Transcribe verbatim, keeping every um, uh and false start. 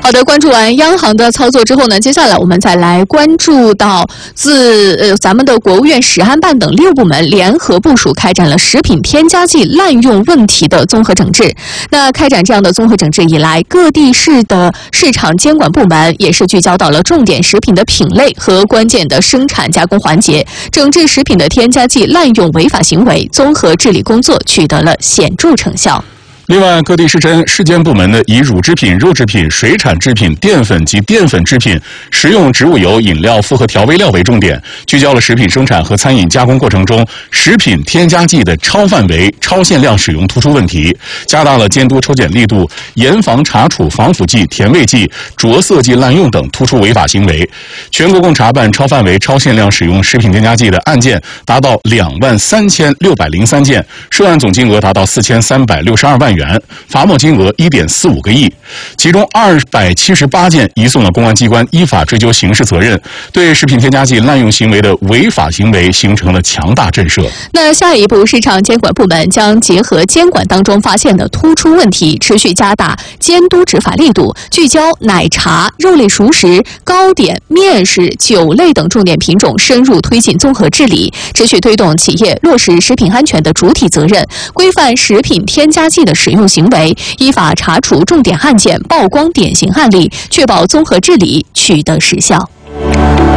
好的，关注完央行的操作之后呢，接下来我们再来关注到自呃咱们的国务院食安办等六部门联合部署开展了食品添加剂滥用问题的综合整治。那开展这样的综合整治以来，各地市的市场监管部门也是聚焦到了重点食品的品类和关键的生产加工环节，整治食品的添加剂滥用违法行为，综合治理工作取得了显著成效。 另外，各地市侦市监部门呢，以乳制品、肉制品、水产制品、淀粉及淀粉制品、食用植物油、饮料、复合调味料为重点，聚焦了食品生产和餐饮加工过程中食品添加剂的超范围、超限量使用突出问题，加大了监督抽检力度，严防查处防腐剂、甜味剂、着色剂滥用等突出违法行为。全国共查办超范围、超限量使用食品添加剂的案件达到两万三千六百零三件，涉案总金额达到四千三百六十二万元。元，罚没金额一点四五个亿，其中二百七十八件移送了公安机关依法追究刑事责任，对食品添加剂滥用行为的违法行为形成了强大震慑。 那下一步，市场监管部门将结合监管当中发现的突出问题，持续加大监督执法力度，聚焦奶茶、肉类熟食、糕点、面食、酒类等重点品种，深入推进综合治理，持续推动企业落实食品安全的主体责任，规范食品添加剂的使用行为，依法查处重点案件，曝光典型案例，确保综合治理取得实效。